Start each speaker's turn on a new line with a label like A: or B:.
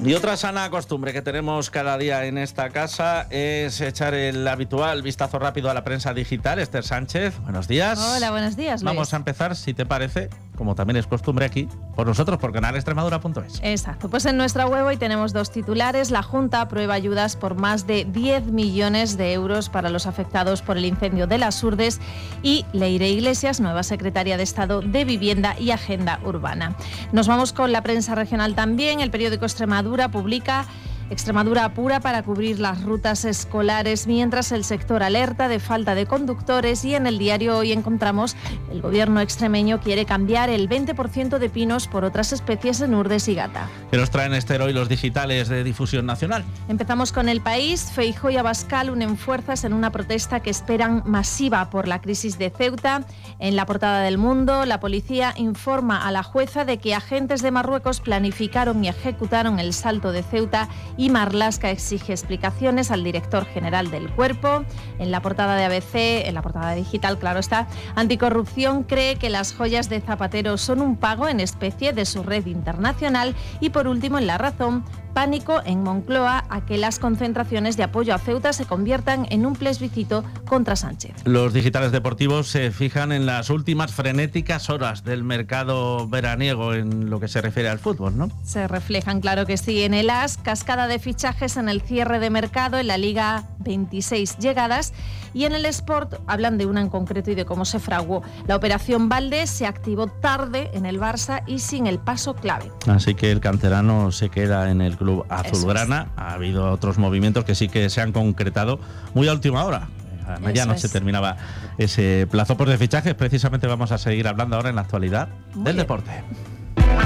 A: Y otra sana costumbre que tenemos cada día en esta casa es echar el habitual vistazo rápido a la prensa digital. Esther Sánchez, buenos días.
B: Hola, buenos días, Luis.
A: Vamos a empezar, si te parece, como también es costumbre aquí, por nosotros, por canalextremadura.es.
B: Exacto, pues en nuestra web hoy tenemos dos titulares. La Junta aprueba ayudas por más de 10 millones de euros para los afectados por el incendio de Las Urdes, y Leire Iglesias, nueva secretaria de Estado de Vivienda y Agenda Urbana. Nos vamos con la prensa regional también. El periódico Extremadura publica: Extremadura apura para cubrir las rutas escolares mientras el sector alerta de falta de conductores. Y en el diario hoy encontramos: el gobierno extremeño quiere cambiar el 20% de pinos por otras especies en Urdes y Gata.
A: ¿Qué nos traen, Esther, hoy los digitales de difusión nacional?
B: Empezamos con El País. Feijóo y Abascal unen fuerzas en una protesta que esperan masiva por la crisis de Ceuta. En la portada del Mundo, la policía informa a la jueza de que agentes de Marruecos planificaron y ejecutaron el salto de Ceuta, y Marlaska exige explicaciones al director general del cuerpo. En la portada de ABC, en la portada digital, claro está, Anticorrupción cree que las joyas de Zapatero son un pago en especie de su red internacional. Y por último, en La Razón, pánico en Moncloa a que las concentraciones de apoyo a Ceuta se conviertan en un plebiscito contra Sánchez.
A: Los digitales deportivos se fijan en las últimas frenéticas horas del mercado veraniego en lo que se refiere al fútbol, ¿no?
B: Se reflejan, claro que sí. En el AS, cascada de fichajes en el cierre de mercado. En la Liga, 26 llegadas. Y en el Sport hablan de una en concreto y de cómo se fraguó. La operación Valdés se activó tarde en el Barça y sin el paso clave.
A: Así que el canterano se queda en el club azulgrana. Ha habido otros movimientos que sí que se han concretado muy a última hora. Ya no se terminaba ese plazo por de fichajes. Precisamente vamos a seguir hablando ahora en la actualidad del deporte.